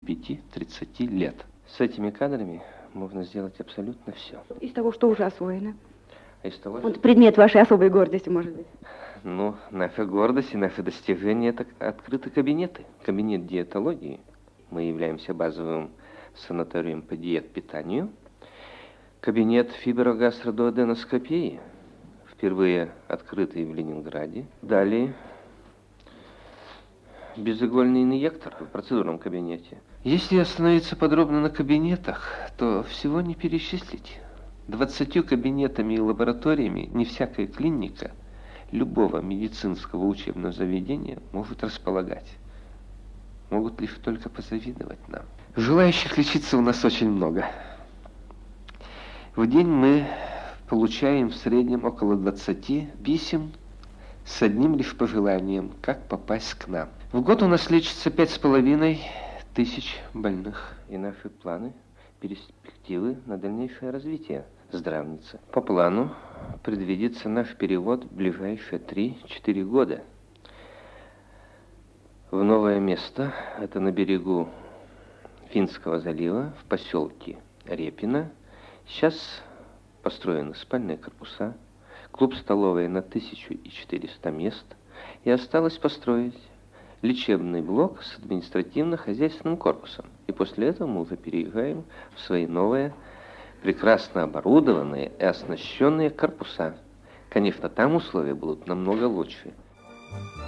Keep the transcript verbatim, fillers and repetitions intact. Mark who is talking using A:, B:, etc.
A: пяти-тридцати лет. С этими кадрами можно сделать абсолютно все.
B: Из того, что уже освоено.
A: А из того,
B: вот предмет вашей особой гордости, может быть.
A: Ну, наша гордость и наше достижение – это открытые кабинеты. Кабинет диетологии. Мы являемся базовым санаторием по диет-питанию. Кабинет фиброгастродуоденоскопии, впервые открытый в Ленинграде. Далее безигольный инъектор в процедурном кабинете. Если остановиться подробно на кабинетах, то всего не перечислить. Двадцатью кабинетами и лабораториями не всякая клиника любого медицинского учебного заведения может располагать. Могут лишь только позавидовать нам. Желающих лечиться у нас очень много. В день мы получаем в среднем около двадцати писем с одним лишь пожеланием, как попасть к нам. В год у нас лечится пять с половиной тысяч больных. И наши планы, перспективы на дальнейшее развитие здравницы. По плану предвидится наш перевод в ближайшие три-четыре года в новое место. Это на берегу Финского залива, в поселке Репино. Сейчас построены спальные корпуса, клуб-столовая на тысячу четыреста мест. И осталось построить лечебный блок с административно-хозяйственным корпусом. И после этого мы уже переезжаем в свои новые, прекрасно оборудованные и оснащенные корпуса. Конечно, там условия будут намного лучше.